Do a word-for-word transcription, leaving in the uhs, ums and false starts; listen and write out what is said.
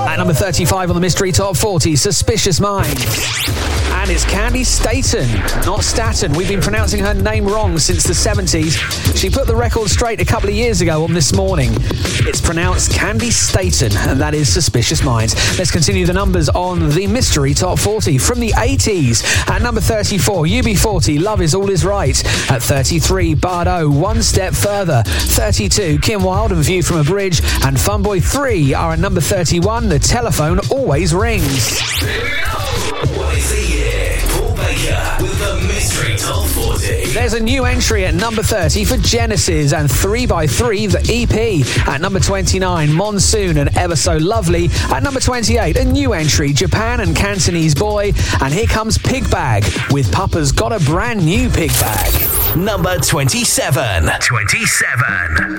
At number thirty-five on the Mystery Top forty, Suspicious Minds. And it's Candy Staton, not Staten. We've been pronouncing her name wrong since the seventies. She put the record straight a couple of years ago on This Morning. It's pronounced Candy Staton, and that is Suspicious Minds. Let's continue the numbers on the Mystery Top forty. From the eighties, at number thirty-four, U B forty, Love Is All Is Right. At thirty-three, Bardo, One Step Further. thirty-two, Kim Wilde and View From a Bridge. And Funboy three are at number thirty-one, The Telephone Always Rings. What is the year? Paul Baker with the Mystery Top forty. There's a new entry at number thirty for Genesis and three by three, the E P. At number twenty-nine, Monsoon and Ever So Lovely. At number twenty-eight, a new entry, Japan and Cantonese Boy. And here comes Pig Bag with Papa's Got a Brand New Pig Bag. Number twenty-seven. twenty-seven.